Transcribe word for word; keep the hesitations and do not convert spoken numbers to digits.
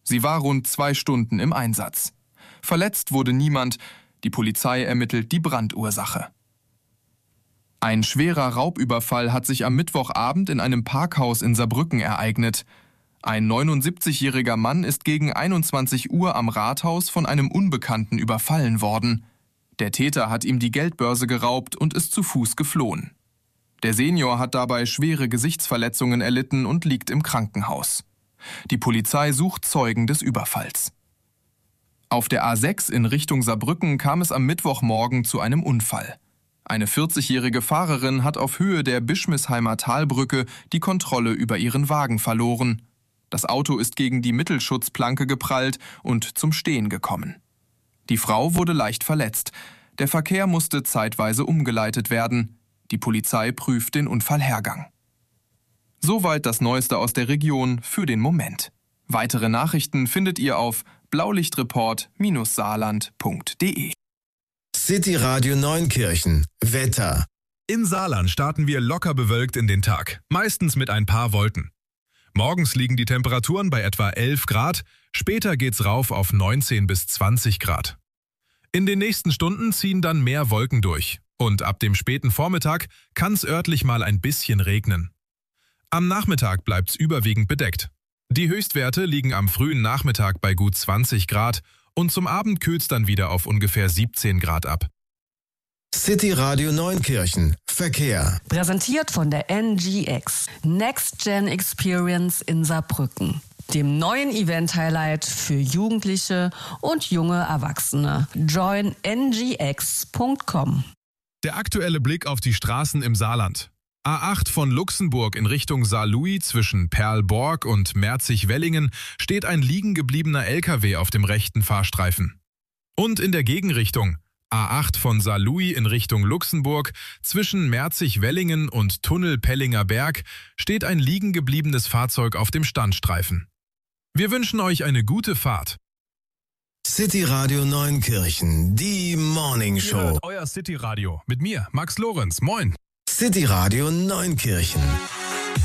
Sie war rund zwei Stunden im Einsatz. Verletzt wurde niemand. Die Polizei ermittelt die Brandursache. Ein schwerer Raubüberfall hat sich am Mittwochabend in einem Parkhaus in Saarbrücken ereignet. Ein neunundsiebzigjähriger Mann ist gegen einundzwanzig Uhr am Rathaus von einem Unbekannten überfallen worden. Der Täter hat ihm die Geldbörse geraubt und ist zu Fuß geflohen. Der Senior hat dabei schwere Gesichtsverletzungen erlitten und liegt im Krankenhaus. Die Polizei sucht Zeugen des Überfalls. Auf der A sechs in Richtung Saarbrücken kam es am Mittwochmorgen zu einem Unfall. Eine vierzigjährige Fahrerin hat auf Höhe der Bischmisheimer Talbrücke die Kontrolle über ihren Wagen verloren. Das Auto ist gegen die Mittelschutzplanke geprallt und zum Stehen gekommen. Die Frau wurde leicht verletzt. Der Verkehr musste zeitweise umgeleitet werden. Die Polizei prüft den Unfallhergang. Soweit das Neueste aus der Region für den Moment. Weitere Nachrichten findet ihr auf blaulichtreport Bindestrich saarland Punkt de. City Radio Neunkirchen. Wetter. In Saarland starten wir locker bewölkt in den Tag, meistens mit ein paar Wolken. Morgens liegen die Temperaturen bei etwa elf Grad, später geht's rauf auf neunzehn bis zwanzig Grad. In den nächsten Stunden ziehen dann mehr Wolken durch und ab dem späten Vormittag kann's örtlich mal ein bisschen regnen. Am Nachmittag bleibt's überwiegend bedeckt. Die Höchstwerte liegen am frühen Nachmittag bei gut zwanzig Grad und zum Abend kühlt's dann wieder auf ungefähr siebzehn Grad ab. City Radio Neunkirchen. Verkehr. Präsentiert von der N G X. Next Gen Experience in Saarbrücken. Dem neuen Event-Highlight für Jugendliche und junge Erwachsene. join n g x punkt com. Der aktuelle Blick auf die Straßen im Saarland. A acht von Luxemburg in Richtung Saarlouis zwischen Perlborg und Merzig-Wellingen steht ein liegen gebliebener L K W auf dem rechten Fahrstreifen. Und in der Gegenrichtung A acht von Saarlouis in Richtung Luxemburg zwischen Merzig-Wellingen und Tunnel Pellinger Berg steht ein liegen gebliebenes Fahrzeug auf dem Standstreifen. Wir wünschen euch eine gute Fahrt. City Radio Neunkirchen, die Morning Show. Ihr hört euer City Radio mit mir, Max Lorenz. Moin. City Radio Neunkirchen.